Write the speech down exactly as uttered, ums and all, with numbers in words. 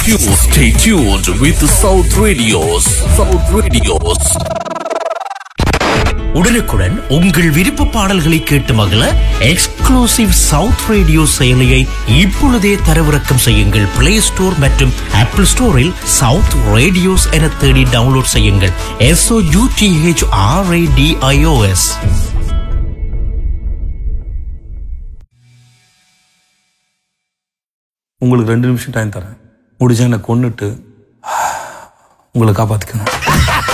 tuned, stay tuned with South Radios. South Radios. உடனுக்குடன் உங்கள் விருப்ப பாடல்களை கேட்டு மகிழ எக்ஸ்க்ளூசிவ் சவுத் ரேடியோ செயலியை இப்பொழுதே தரவிறக்கம் செய்யுங்கள். பிளே ஸ்டோர் மற்றும் ஆப்பிள் ஸ்டோரில் சவுத் ரேடியோஸ் என தேடி டவுன்லோட் செய்யுங்கள். S O you D H R A D I O S. உங்களுக்கு ரெண்டு நிமிஷம் டைம் தரேன். முடிஞ்சா என்னை கொன்னுட்டு உங்களை காப்பாத்திக்கணும்.